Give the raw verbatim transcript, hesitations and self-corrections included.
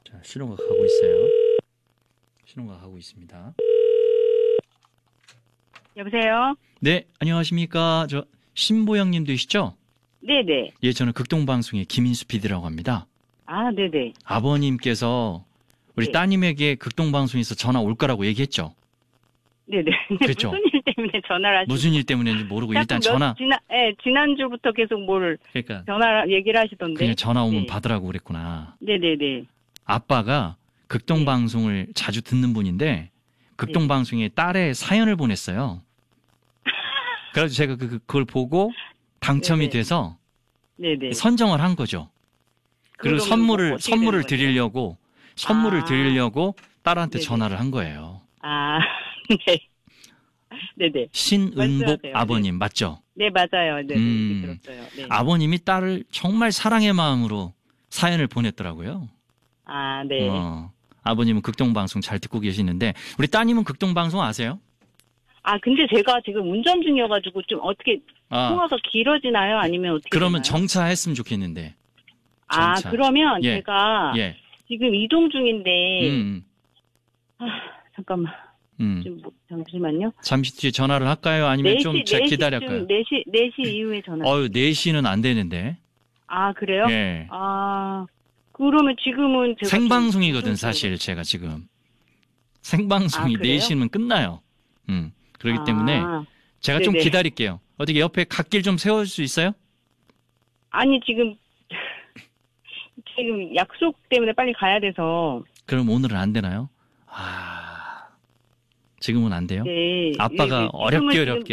자, 신호가 가고 있어요. 신호가 가고 있습니다. 여보세요? 네, 안녕하십니까. 저 신보영 님 되시죠? 네네. 예, 저는 극동방송의 김인수 피디라고 합니다. 아, 네네. 아버님께서 우리 네. 따님에게 극동방송에서 전화 올 거라고 얘기했죠? 네네. 그렇죠. 무슨 일 때문에 전화를 하시는 무슨 일 때문인지 모르고 일단 전화. 지난, 예, 지난주부터 계속 뭘 그러니까 전화 얘기를 하시던데. 그냥 전화 오면 네. 받으라고 그랬구나. 네네네. 아빠가 극동방송을 자주 듣는 분인데 극동방송에 딸의 사연을 보냈어요. 그래서 제가 그, 그걸 보고 당첨이 네네. 돼서 네네. 선정을 한 거죠. 그리고 그러면 선물을 어떻게 선물을 되는 거예요? 드리려고 선물을 아. 드리려고 딸한테 네네. 전화를 한 거예요. 아, 네. 네네. 신은복 말씀하세요. 아버님 맞죠? 네, 맞아요. 네네. 음. 얘기 들었어요. 네. 아버님이 딸을 정말 사랑의 마음으로 사연을 보냈더라고요. 아, 네. 어, 아버님은 극동방송 잘 듣고 계시는데 우리 따님은 극동방송 아세요? 아, 근데 제가 지금 운전 중이어가지고 좀 어떻게 아, 통화가 길어지나요? 아니면 어떻게 그러면 되나요? 정차했으면 좋겠는데. 아, 정차. 그러면 예. 제가 예. 지금 이동 중인데 음, 아, 잠깐만. 음. 좀 뭐, 잠시만요. 잠시 뒤에 전화를 할까요? 아니면 좀 제가 기다릴까요? 네 시, 네 시 이후에 전화. 어유, 네 시는 안 되는데. 아, 그래요? 예. 아, 그러면 지금은 제가 생방송이거든, 좀 사실 제가 지금. 생방송이 아, 그래요? 네 시면 끝나요. 음. 그렇기 아, 때문에 제가 좀 네네. 기다릴게요. 어떻게 옆에 갓길 좀 세울 수 있어요? 아니, 지금, 지금 약속 때문에 빨리 가야 돼서. 그럼 오늘은 안 되나요? 아, 지금은 안 돼요? 네. 아빠가 네, 네. 어렵게 지금은 어렵게